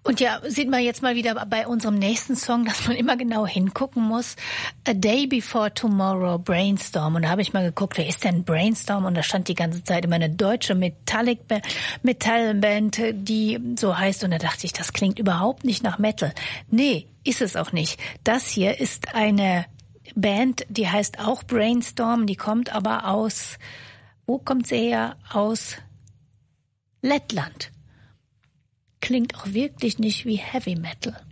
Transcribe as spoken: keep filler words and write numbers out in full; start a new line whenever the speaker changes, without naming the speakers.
Und ja, sieht man jetzt mal wieder bei unserem nächsten Song, dass man immer genau hingucken muss. A Day Before Tomorrow, Brainstorm. Und da habe ich mal geguckt, wer ist denn Brainstorm? Und da stand die ganze Zeit immer eine deutsche Metallic Metallband, die so heißt. Und da dachte ich, das klingt überhaupt nicht nach Metal. Nee, ist es auch nicht. Das hier ist eine Band, die heißt auch Brainstorm. Die kommt aber aus, wo kommt sie her? Aus Lettland. Klingt auch wirklich nicht wie Heavy Metal.